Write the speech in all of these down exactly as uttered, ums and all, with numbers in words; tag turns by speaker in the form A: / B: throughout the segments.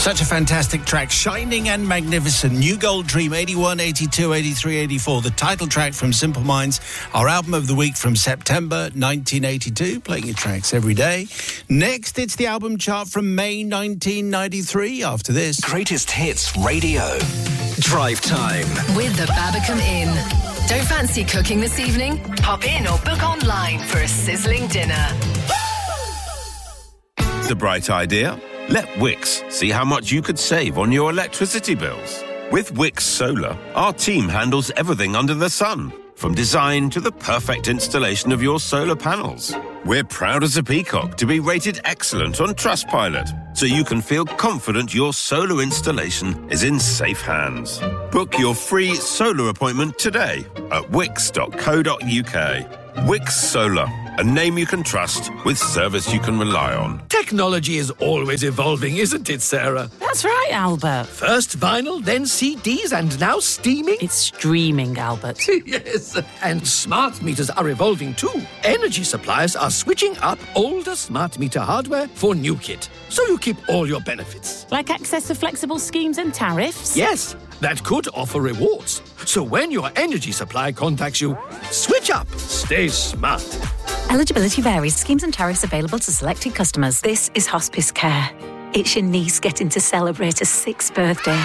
A: Such a fantastic track, shining and magnificent. New Gold Dream, eighty-one, eighty-two, eighty-three, eighty-four. The title track from Simple Minds, our album of the week from September nineteen eighty-two. Playing your tracks every day. Next, it's the album chart from May nineteen ninety-three. After this,
B: Greatest Hits Radio. Drive Time.
C: With the Babacom Inn. Don't fancy cooking this evening? Pop in or book online for a sizzling dinner.
D: The bright idea? Let Wix see how much you could save on your electricity bills. With Wix Solar, our team handles everything under the sun, from design to the perfect installation of your solar panels. We're proud as a peacock to be rated excellent on Trustpilot, so you can feel confident your solar installation is in safe hands. Book your free solar appointment today at wix dot co dot uk. Wix Solar, a name you can trust with service you can rely on.
E: Technology is always evolving, isn't it, Sarah?
F: That's right, Albert.
E: First vinyl, then C Ds, and now streaming?
F: It's streaming, Albert.
E: Yes, and smart meters are evolving too. Energy suppliers are switching up older smart meter hardware for new kit, so you keep all your benefits.
F: Like access to flexible schemes and tariffs?
E: Yes, that could offer rewards. So when your energy supplier contacts you, switch up. Stay smart.
G: Eligibility varies. Schemes and tariffs available to selected customers. This is Hospice Care. It's your niece getting to celebrate her sixth birthday.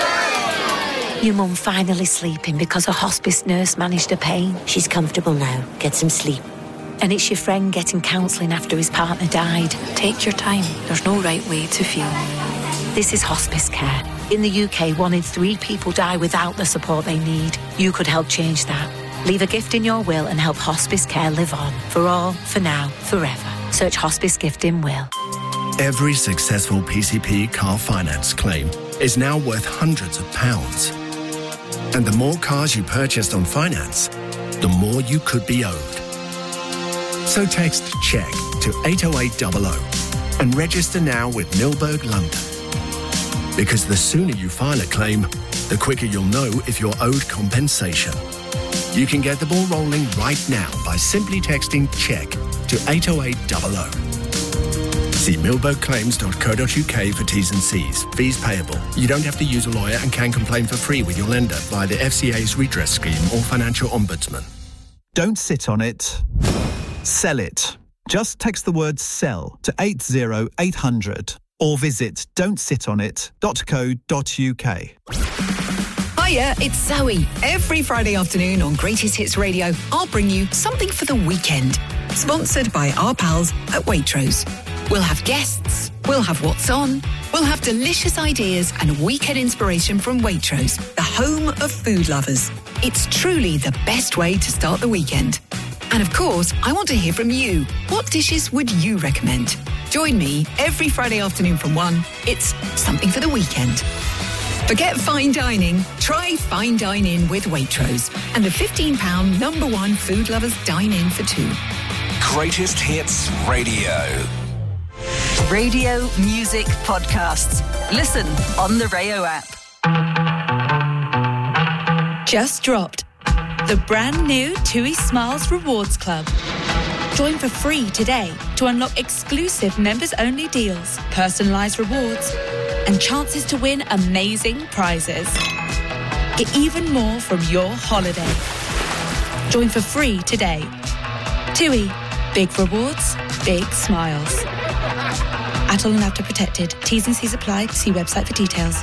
G: Your mum finally sleeping because a hospice nurse managed her pain.
H: She's comfortable now. Get some sleep.
G: And it's your friend getting counselling after his partner died. Take your time. There's no right way to feel. This is Hospice Care. In the U K, one in three people die without the support they need. You could help change that. Leave a gift in your will and help Hospice Care live on. For all, for now, forever. Search Hospice Gift in Will.
I: Every successful P C P car finance claim is now worth hundreds of pounds. And the more cars you purchased on finance, the more you could be owed. So text CHECK to eight oh eight hundred and register now with Milberg London. Because the sooner you file a claim, the quicker you'll know if you're owed compensation. You can get the ball rolling right now by simply texting CHECK to eight oh eight hundred. See milberg claims dot co dot uk for T's and C's. Fees payable. You don't have to use a lawyer and can complain for free with your lender via the F C A's redress scheme or financial ombudsman.
J: Don't sit on it. Sell it. Just text the word SELL to eight oh eight hundred or visit don't sit on it dot co dot uk.
C: Hiya, it's Zoe. Every Friday afternoon on Greatest Hits Radio, I'll bring you something for the weekend. Sponsored by our pals at Waitrose. We'll have guests, we'll have what's on, we'll have delicious ideas and weekend inspiration from Waitrose, the home of food lovers. It's truly the best way to start the weekend. And of course, I want to hear from you. What dishes would you recommend? Join me every Friday afternoon from one. It's something for the weekend. Forget fine dining. Try Fine Dine In with Waitrose and the fifteen pounds number one food lovers dine in for two.
B: Greatest Hits Radio.
K: Radio, music, podcasts. Listen on the Rayo app.
L: Just dropped. The brand new TUI Smiles Rewards Club. Join for free today to unlock exclusive members-only deals, personalised rewards, and chances to win amazing prizes. Get even more from your holiday. Join for free today. TUI. Big rewards, big smiles. Atoll and After Protected. T's and C's apply. See website for details.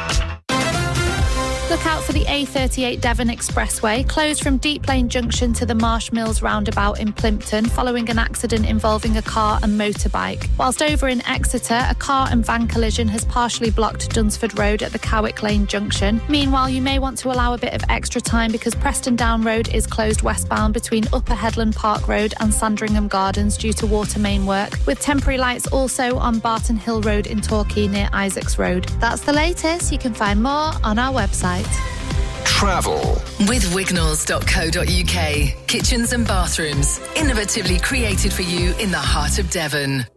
M: Look out for the A thirty-eight Devon Expressway, closed from Deep Lane Junction to the Marsh Mills roundabout in Plimpton following an accident involving a car and motorbike. Whilst over in Exeter, a car and van collision has partially blocked Dunsford Road at the Cowick Lane Junction. Meanwhile, you may want to allow a bit of extra time because Preston Down Road is closed westbound between Upper Headland Park Road and Sandringham Gardens due to water main work, with temporary lights also on Barton Hill Road in Torquay near Isaacs Road. That's the latest. You can find more on our website.
B: Travel
C: with wignalls dot co dot uk. Kitchens and bathrooms, innovatively created for you in the heart of Devon.